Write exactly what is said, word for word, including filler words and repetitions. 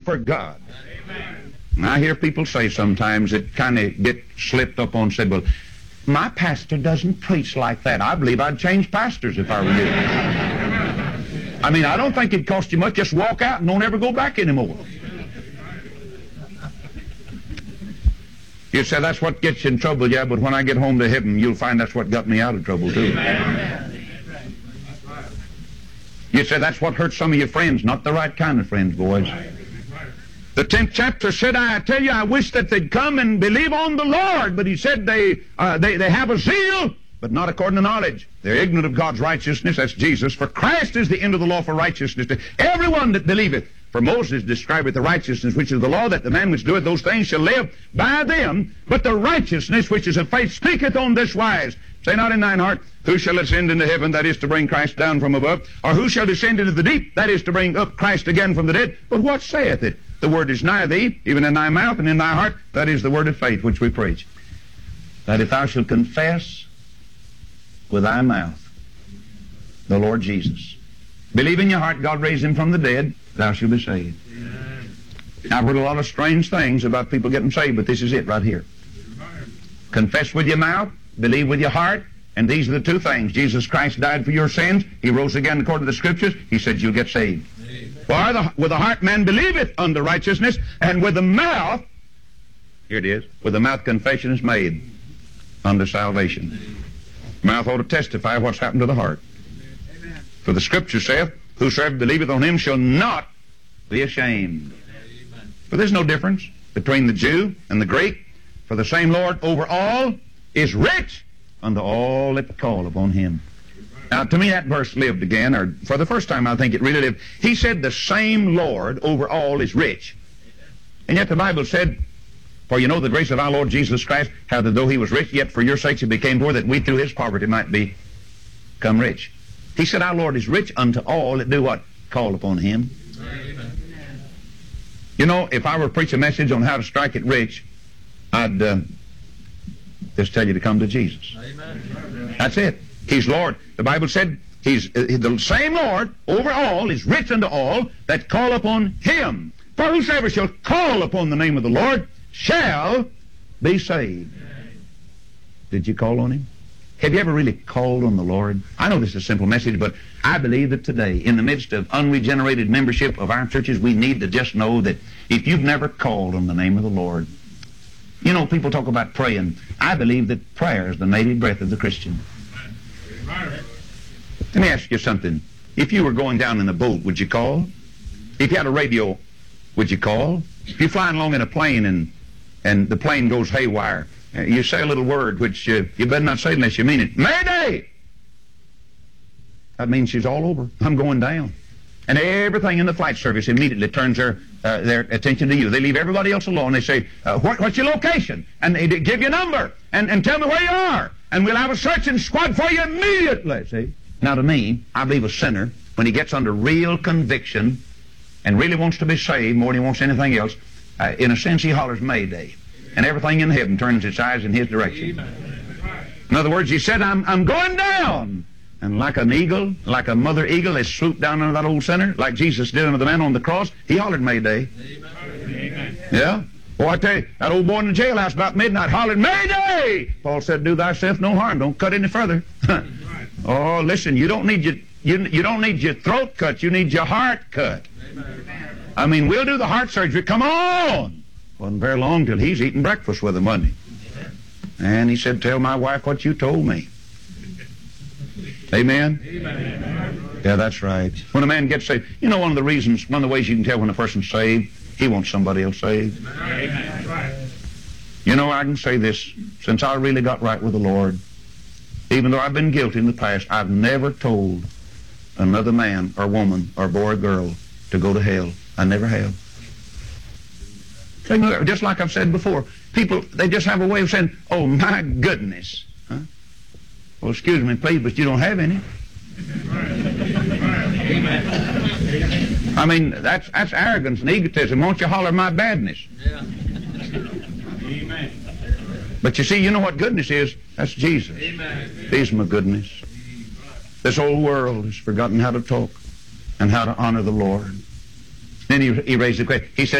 for God. And I hear people say sometimes that kind of get slipped up on, said, well, my pastor doesn't preach like that. I believe I'd change pastors if I were you. I mean, I don't think it'd cost you much. Just walk out and don't ever go back anymore. You say, that's what gets you in trouble. Yeah, but when I get home to heaven, you'll find that's what got me out of trouble, too. You say, that's what hurts some of your friends. Not the right kind of friends, boys. The tenth chapter said, I tell you, I wish that they'd come and believe on the Lord. But he said they, uh, they, they have a zeal, but not according to knowledge. They're ignorant of God's righteousness. That's Jesus. For Christ is the end of the law for righteousness to everyone that believeth. For Moses describeth the righteousness which is the law, that the man which doeth those things shall live by them. But the righteousness which is of faith speaketh on this wise. Say not in thine heart, who shall ascend into heaven, that is to bring Christ down from above? Or who shall descend into the deep, that is to bring up Christ again from the dead? But what saith it? The word is nigh thee, even in thy mouth and in thy heart. That is the word of faith which we preach. That if thou shalt confess with thy mouth the Lord Jesus, believe in your heart God raised him from the dead, thou shalt be saved. Amen. I've heard a lot of strange things about people getting saved, but this is it right here. Confess with your mouth, believe with your heart, and these are the two things. Jesus Christ died for your sins. He rose again according to the Scriptures. He said you'll get saved. For the, with the heart man believeth unto righteousness, and with the mouth, here it is, with the mouth confession is made unto salvation. The mouth ought to testify what's happened to the heart. Amen. For the Scripture saith, whosoever believeth on him shall not be ashamed. Amen. For there's no difference between the Jew and the Greek. For the same Lord over all is rich unto all that call upon him. Now, to me, that verse lived again, or for the first time I think it really lived. He said the same Lord over all is rich. And yet the Bible said, for you know the grace of our Lord Jesus Christ, how that though he was rich, yet for your sakes he became poor, that we through his poverty might become rich. He said our Lord is rich unto all that do what? Call upon him. Amen. You know, if I were to preach a message on how to strike it rich, I'd uh, just tell you to come to Jesus. Amen. That's it. He's Lord. The Bible said he's uh, the same Lord over all is rich unto all that call upon him. For whosoever shall call upon the name of the Lord shall be saved. Did you call on him? Have you ever really called on the Lord? I know this is a simple message, but I believe that today, in the midst of unregenerated membership of our churches, we need to just know that if you've never called on the name of the Lord, you know, people talk about praying. I believe that prayer is the native breath of the Christian. Let me ask you something. If you were going down in a boat, would you call? If you had a radio, would you call? If you're flying along in a plane and and the plane goes haywire, you say a little word which uh, you better not say unless you mean it. Mayday! That means she's all over. I'm going down. And everything in the flight service immediately turns their uh, their attention to you. They leave everybody else alone. They say, uh, what, what's your location? And they give you a number and, and tell me where you are. And we'll have a searching squad for you immediately. See? Now to me, I believe a sinner, when he gets under real conviction and really wants to be saved more than he wants anything else, uh, in a sense he hollers Mayday. And everything in heaven turns its eyes in his direction. In other words, he said, I'm, I'm going down. And like an eagle, like a mother eagle, they swooped down under that old sinner, like Jesus did under the man on the cross. He hollered Mayday. Amen. Yeah? Oh, I tell you, that old boy in the jailhouse about midnight hollered Mayday! Paul said, do thyself no harm. Don't cut any further. Oh, listen, you don't need your you, you don't need your throat cut. You need your heart cut. Amen. I mean, we'll do the heart surgery. Come on! Wasn't very long till he's eating breakfast with him, wasn't he? And he said, tell my wife what you told me. Amen? Amen? Yeah, that's right. When a man gets saved, you know one of the reasons, one of the ways you can tell when a person's saved, he wants somebody else saved. Amen. You know, I can say this, since I really got right with the Lord, even though I've been guilty in the past, I've never told another man or woman or boy or girl to go to hell. I never have. Just like I've said before, people, they just have a way of saying, oh, my goodness. Huh? Well, excuse me, please, but you don't have any. I mean, that's that's arrogance and egotism. Won't you holler my badness? Yeah. Amen. But you see, you know what goodness is? That's Jesus. Amen. He's my goodness. This whole world has forgotten how to talk and how to honor the Lord. Then he, he raised the question. He said,